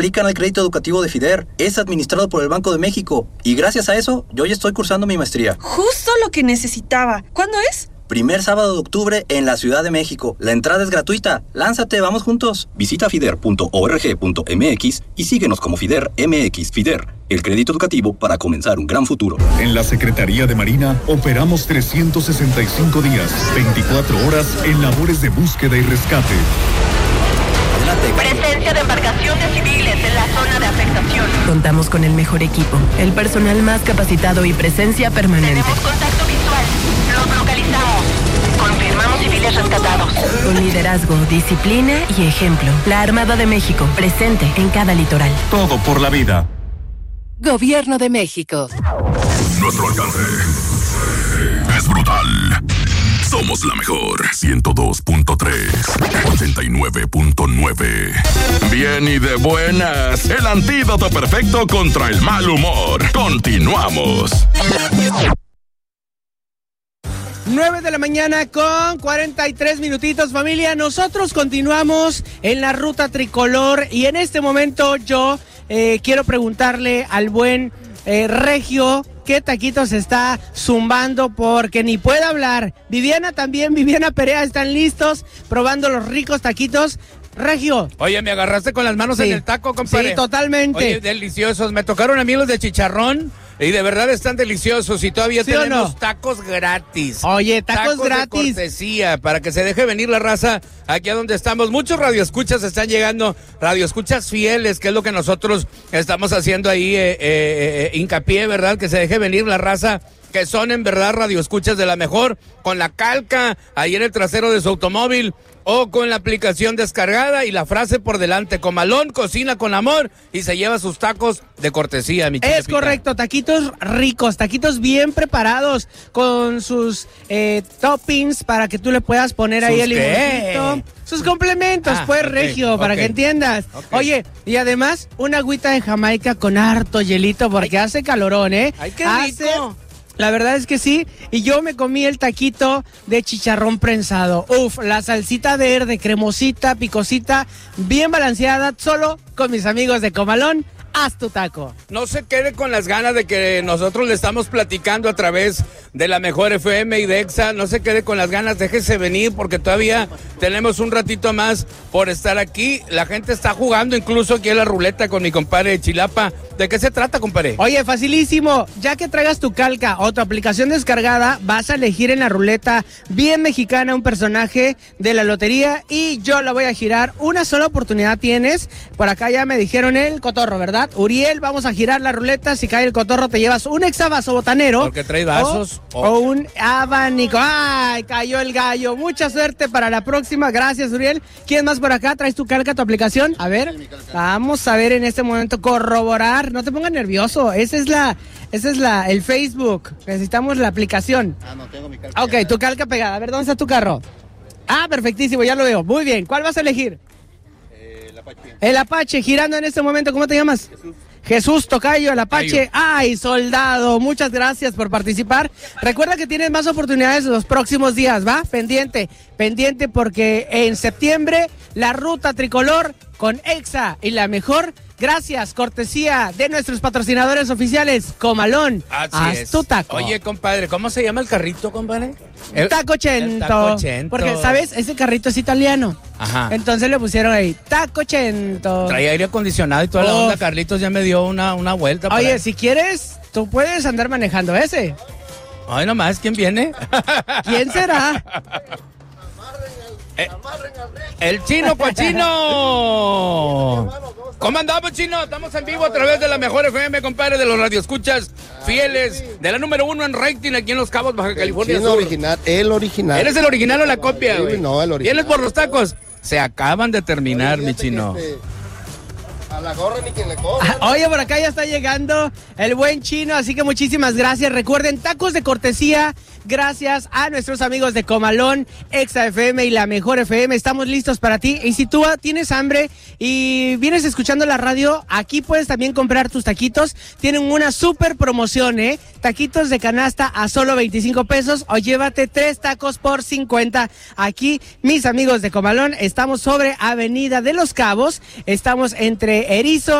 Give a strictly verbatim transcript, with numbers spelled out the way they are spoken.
aplican al crédito educativo de FIDER. Es administrado por el Banco de México. Y gracias a eso, yo ya estoy cursando mi maestría. Justo lo que necesitaba. ¿Cuándo es? Primer sábado de octubre en la Ciudad de México. La entrada es gratuita. Lánzate, vamos juntos. Visita fider punto org punto mx y síguenos como Fider M X. FIDER, el crédito educativo para comenzar un gran futuro. En la Secretaría de Marina operamos trescientos sesenta y cinco días, veinticuatro horas en labores de búsqueda y rescate. Presencia de embarcaciones civiles en la zona de afectación. Contamos con el mejor equipo, el personal más capacitado y presencia permanente. Tenemos contacto visual. Los localizamos. Confirmamos civiles rescatados. Con liderazgo, disciplina y ejemplo. La Armada de México, presente en cada litoral. Todo por la vida. Gobierno de México. Nuestro alcance es brutal. Somos la mejor. ciento dos punto tres, ochenta y nueve punto nueve. Bien y de buenas. El antídoto perfecto contra el mal humor. Continuamos. nueve de la mañana con cuarenta y tres minutitos, familia. Nosotros continuamos en la ruta tricolor y en este momento yo eh, quiero preguntarle al buen eh, Regio qué taquitos está zumbando porque ni puede hablar. Viviana también, Viviana Perea, están listos probando los ricos taquitos. Regio. Oye, me agarraste con las manos sí. en el taco, compadre. Sí, totalmente. Oye, deliciosos. Me tocaron a mí los de chicharrón y de verdad están deliciosos y todavía ¿Sí tenemos no? tacos gratis. Oye, tacos, tacos gratis. de cortesía para que se deje venir la raza aquí a donde estamos. Muchos radioescuchas están llegando, radioescuchas fieles, que es lo que nosotros estamos haciendo ahí, eh, eh, eh, hincapié, ¿verdad? Que se deje venir la raza, que son en verdad radioescuchas de la mejor, con la calca ahí en el trasero de su automóvil o con la aplicación descargada y la frase por delante: Comalón cocina con amor y se lleva sus tacos de cortesía, mi chica. Es correcto, taquitos ricos, taquitos bien preparados con sus eh, toppings para que tú le puedas poner ahí el limoncito. Sus complementos, ah, pues, okay, Regio, para okay. que entiendas. Okay. Oye, y además, una agüita de Jamaica con harto hielito porque ay, hace calorón, ¿eh? ¡Ay, qué hace... rico! La verdad es que sí, y yo me comí el taquito de chicharrón prensado. Uf, la salsita verde, cremosita, picosita, bien balanceada, solo con mis amigos de Comalón. Haz tu taco. No se quede con las ganas de que nosotros le estamos platicando a través de la mejor F M y de Exa. No se quede con las ganas, déjese venir porque todavía tenemos un ratito más por estar aquí. La gente está jugando incluso aquí en la ruleta con mi compadre de Chilapa. ¿De qué se trata, compadre? Oye, facilísimo. Ya que traigas tu calca o tu aplicación descargada, vas a elegir en la ruleta bien mexicana un personaje de la lotería y yo la voy a girar. Una sola oportunidad tienes. Por acá ya me dijeron el cotorro, ¿verdad? Uriel, vamos a girar la ruleta. Si cae el cotorro, te llevas un exavaso botanero. Porque trae vasos. O, o un abanico. ¡Ay! Cayó el gallo. Mucha suerte para la próxima. Gracias, Uriel. ¿Quién más por acá? ¿Traes tu calca, tu aplicación? A ver, vamos a ver en este momento, corroborar. No te pongas nervioso. Esa es la, esa es la, el Facebook. Necesitamos la aplicación. Ah, no tengo mi calca. Ok, tu calca pegada. A ver, ¿dónde está tu carro? Ah, perfectísimo, ya lo veo. Muy bien. ¿Cuál vas a elegir? El Apache. El Apache, girando en este momento. ¿Cómo te llamas? Jesús. Jesús Tocayo, el Apache. ¡Ay, soldado! Muchas gracias por participar. Recuerda que tienes más oportunidades los próximos días, ¿va? Pendiente, pendiente porque en septiembre la ruta tricolor con Exa y la mejor. Gracias, cortesía de nuestros patrocinadores oficiales, Comalón. Así Haz es. tu taco. Oye, compadre, ¿cómo se llama el carrito, compadre? El Taco Cento. El Taco Cento. Porque, ¿sabes? Ese carrito es italiano. Ajá. Entonces le pusieron ahí, Taco Cento. Trae aire acondicionado y toda la Uf. onda. Carlitos ya me dio una, una vuelta. Oye, para... si quieres, tú puedes andar manejando ese. Ay, nomás, ¿quién viene? ¿Quién será? Eh, el Chino Cochino. ¿Cómo andamos, Chino? Estamos en vivo a través de la mejor F M, compadre, de los radioescuchas fieles, de la número uno en rating aquí en Los Cabos, Baja California El Sur. original, el original. ¿Eres el original o la copia, güey? Sí, no, el original. ¿Vienes por los tacos? Se acaban de terminar, Oye, mi Chino. este, a la gorra ni quien le corra. Ah, oye, por acá ya está llegando el buen Chino, así que muchísimas gracias. Recuerden, tacos de cortesía, gracias a nuestros amigos de Comalón, Exa F M y la mejor F M. Estamos listos para ti. Y si tú tienes hambre y vienes escuchando la radio, aquí puedes también comprar tus taquitos. Tienen una super promoción, ¿eh? Taquitos de canasta a solo veinticinco pesos o llévate tres tacos por cincuenta. Aquí, mis amigos de Comalón, estamos sobre Avenida de los Cabos. Estamos entre de erizo